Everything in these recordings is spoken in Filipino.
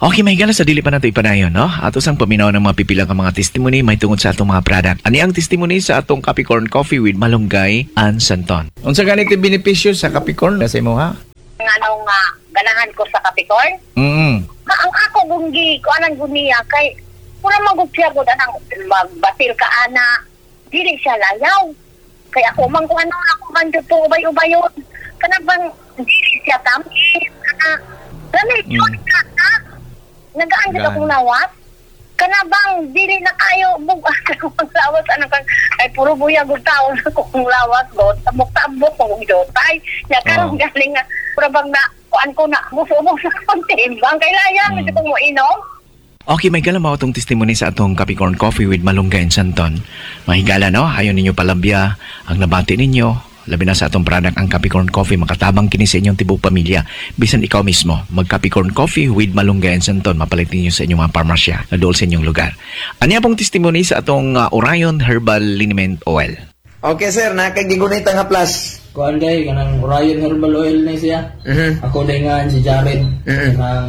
Okay, may gala sa dili pa nato ipanayon, no? Ato sang paminaw ng mga pipilang ka mga testimony may tungod sa atong mga product. Ani ang testimony sa atong Capricorn Coffee with Malunggay and Santon. Unsa ganito benepisyo sa Capricorn sa imo ha? Nga ganahan ko sa Capricorn. Ang ako gunggi ko anang guniya kay pura magupya gud anang magbatil ka ana. Dili siya layaw. Kay ako man kung ano ako man jud to ubay-ubayon. Kana bang dili siya tamis kana lamig yun ka. Nagaan kita kong lawas. Kana bang dili na kayo bugas kong lawas ano kang ay puro buyag ug taon kong lawas god tabok-tabok kong jotay. Ya karon galing nga pura bang na kuan ko na musubo sa kontimbang kay layang ito kong mo inom. Okay, may gala mao tong testimony sa atong Capricorn Coffee with Malunggay and Santon. Mahigala, no? Ayaw ninyo palambya ang nabati ninyo. Labi na sa atong product ang Capricorn Coffee, makatabang kini sa inyong tibok pamilya. Bisan ikaw mismo, mag Capricorn Coffee with Malunggay and Santon, mapalit ninyo sa inyong mga parmasya na dool sa inyong lugar. Ano pong testimony sa atong Orion Herbal Liniment Oil? Okay sir, nakagigunit nga plus. Kuan day kanang Orion Herbal Oil na siya. Ako day nga si Jared na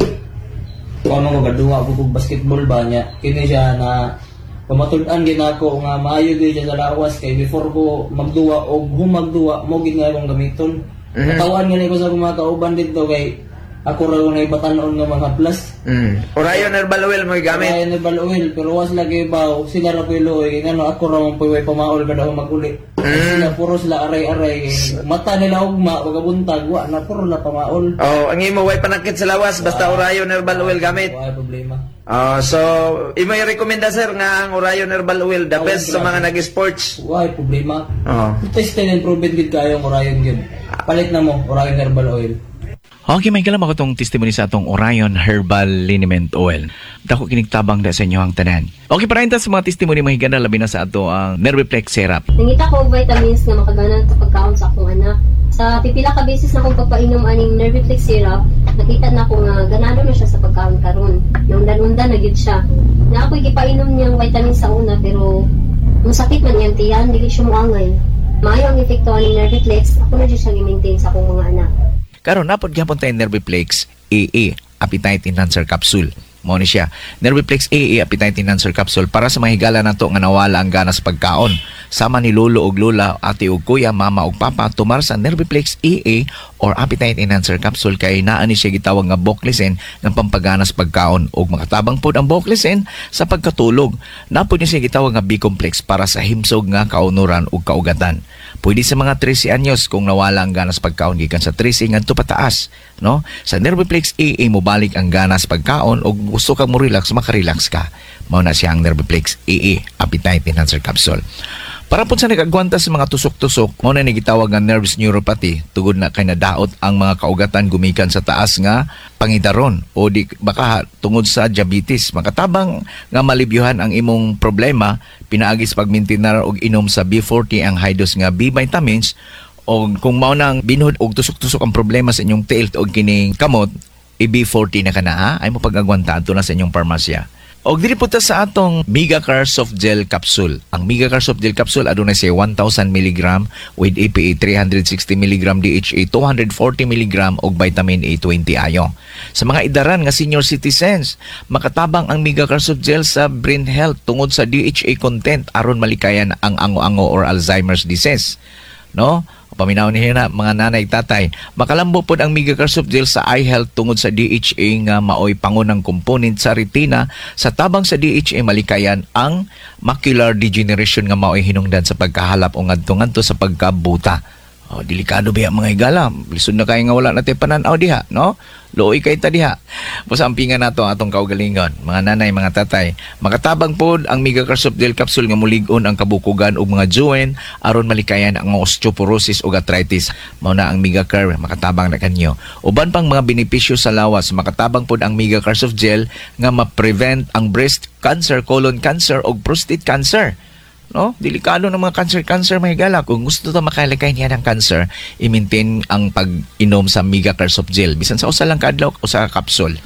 kuan mo gaduwa ko basketball ba niya. Kini siya na pamatud-an gid ako nga maayo gid siya sa lawas kay before ko magduwa o humagduwa mo gid nga akong gamiton. Katawan nga ko sa mga kauban dito kay ako ra na ipatanon nga mga plus. Orion Herbal Oil mo gamit. Orion Herbal Oil pero was lagi ba sila ra piloy ngano ako ra mo puy pamaol kada maguli. Sila puro sila aray-aray mata nila ugma ug buntag wa na puro na pamaol. Oh, ang imo way panakit sa lawas basta Orion Herbal Oil gamit. Wala problema. So imo i-rekomenda sir nga ang Orion Herbal Oil the best sa mga nag-sports. Wala problema. Test and improvement gid kayo ang Orion gid. Palit na mo Orion Herbal Oil. Okay, may kalam ako itong testimony sa atong Orion Herbal Liniment Oil. Dako kinigtabang da sa inyo ang tanan. Okay, para sa mga testimony mahiganda labi na sa ato ang Nerviplex Syrup. Nangita ko vitamins na makaganan sa pagkaon sa akong anak. Sa pipila ka beses na akong pagpainom aning Nerviplex Syrup, nakita na ko nga ganado na siya sa pagkaon karon. Naundan-undan na gyud siya. Na ako'y gipainom niyang vitamins sa una pero kung sakit man iyang tiyan, dili siya moangay. Maayo ang epekto aning Nerviplex, ako na siya i-maintain sa akong mga anak. Karon napod gyapon tay Nerviplex AA Appetite Enhancer Capsule. Mao ni siya. Nerviplex AA Appetite Enhancer Capsule para sa mahigala nato nga nawala ang gana sa pagkaon. Sama ni lolo ug lola, ate ug kuya, mama ug papa tumar sa Nerviplex AA or Appetite Enhancer Capsule kay naa ni siya gitawag nga Boclesen nga pampagana sa pagkaon ug makatabang pod ang Boclesen sa pagkatulog. Napod ni siya gitawag nga B-complex para sa himsog nga kaunuran ug kaugatan. Pwede sa mga 13 anyos kung nawala ang ganas pagkaon gikan sa 13 ngadto pataas, no? Sa Nerviplex AA mo balik ang ganas pagkaon ug gusto kang mo relax, makarelax ka. Mao na siya ang Nerviplex AA Appetite Enhancer Capsule. Para po sa nagagwanta sa mga tusok-tusok, mo na nagitawag nga nervous neuropathy, tugod na kay nadaot ang mga kaugatan gumikan sa taas nga pangidaron o di baka tungod sa diabetes. Makatabang nga malibyuhan ang imong problema, pinaagis pagmintinar og inom sa B40 ang high dose nga B vitamins o kung mao nang binhod og tusok-tusok ang problema sa inyong tail og kining kamot, B40 na kana ay mo pag-agwanta adto na sa inyong parmasya. Og diri po ta sa atong Megacar Soft Gel Capsule. Ang Megacar Soft Gel Capsule adunay siya 1,000 mg with EPA 360 mg DHA 240 mg og vitamin A20 ayo. Sa mga idaran nga senior citizens, makatabang ang Megacar Soft Gel sa brain health tungod sa DHA content aron malikayan ang ango-ango or Alzheimer's disease. No? Paminaw niya na mga nanay tatay, makalambo pod ang Megacar Soft Gel sa eye health tungod sa DHA nga maoy pangunang component sa retina. Sa tabang sa DHA malikayan ang macular degeneration nga maoy hinungdan sa pagkahalap o ngadto-ngadto sa pagkabuta. Delikado ba mga higala? Lisod na kayo nga wala natin pananaw diha, no? Looy kay ta diha. Pusampingan nato atong kaugalingon, mga nanay, mga tatay. Makatabang pod ang Megacar Soft Gel Capsule nga mulig-on ang kabukugan ug mga joint aron malikayan ang osteoporosis ug arthritis. Mao na ang Megacar, makatabang na kanyo. Uban pang mga benepisyo sa lawas, makatabang pod ang Megacar Soft Gel nga ma-prevent ang breast cancer, colon cancer ug prostate cancer. No? Delikado ng mga cancer mahigala. Kung gusto ta makalikay niya ng cancer, i-maintain ang pag-inom sa Megacar Soft Gel. Bisan sa usa lang kadlaw o sa capsule.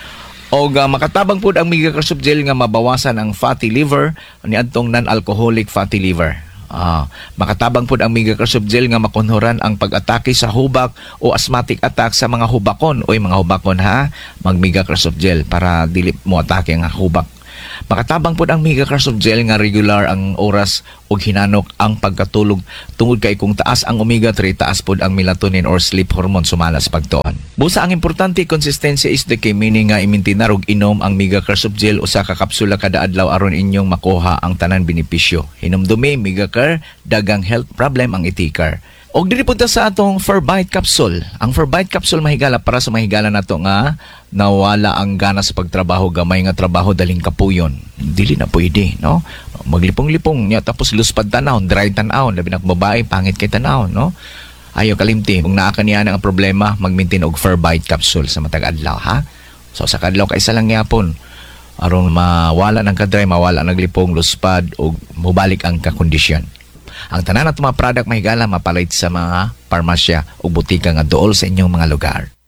O makatabang pod ang Megacar Soft Gel nga mabawasan ang fatty liver niadtong non-alcoholic fatty liver. Makatabang pod ang Megacare Soft Gel nga makonhoran ang pag-atake sa hubak o asthmatic attack sa mga hubakon. Oy mga hubakon ha, mag Megacare Soft Gel para dili mo atake ang hubak. Makatabang pod ang Megacare Soft Gel nga regular ang oras ug hinanok ang pagkatulog tungod kay kung taas ang omega-3 taas pod ang melatonin or sleep hormone sumala sa pagtuon. Busa ang importante konsistensya is the key, meaning nga imintinar ug inom ang Megacare Soft Gel usa ka kapsula kada adlaw aron inyong makuha ang tanan benepisyo. Hinumdumi Megacare, dagang health problem ang itikar. Og diri punta sa atong Ferbite capsule. Ang Ferbite capsule mahigala para sa mahigala nato nga nawala ang gana sa pagtrabaho, gamay nga trabaho daling kapuyon. Dili na pwede, no? Maglipong-lipong niya tapos luspad tanaw, dry tanaw, labi na babae pangit kay tanaw, no? Ayo kalimti, kung naa kaniya ang problema, mag-maintain og Ferbite capsule sa matag adlaw, ha? So sa kadlaw kay isa lang gyapon aron mawala ng kadry, mawala ng lipong, luspad ug mubalik ang kakondisyon. Ang tanan at mga product mahigala mapalit sa mga parmasya o butika nga dool sa inyong mga lugar.